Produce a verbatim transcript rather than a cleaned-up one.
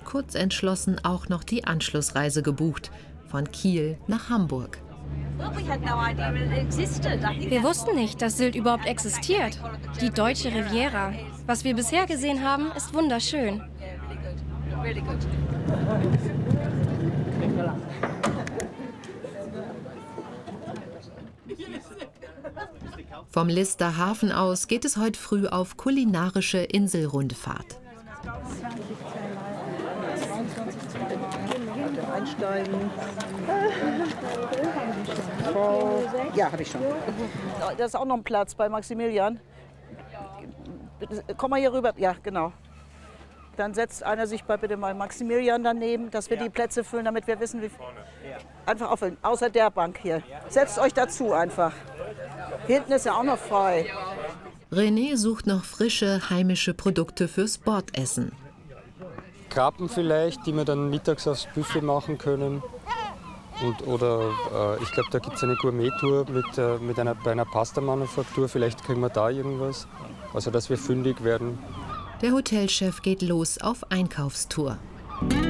kurz entschlossen auch noch die Anschlussreise gebucht, von Kiel nach Hamburg. Wir wussten nicht, dass Sylt überhaupt existiert. Die deutsche Riviera. Was wir bisher gesehen haben, ist wunderschön. Vom Lister Hafen aus geht es heute früh auf kulinarische Inselrundfahrt. Einsteigen. Ja, habe ich schon. Da ist auch noch ein Platz bei Maximilian. Komm mal hier rüber. Ja, genau. Dann setzt einer sich bei bitte mal Maximilian daneben, dass wir die Plätze füllen, damit wir wissen, wie. Einfach auffüllen. Außer der Bank hier. Setzt euch dazu einfach. Hinten ist ja auch noch frei. René sucht noch frische, heimische Produkte fürs Bordessen. Krabben vielleicht, die wir dann mittags aufs Buffet machen können. Und, oder äh, ich glaube, da gibt es eine Gourmet-Tour mit, äh, mit einer, bei einer Pasta-Manufaktur. Vielleicht kriegen wir da irgendwas. Also, dass wir fündig werden. Der Hotelchef geht los auf Einkaufstour.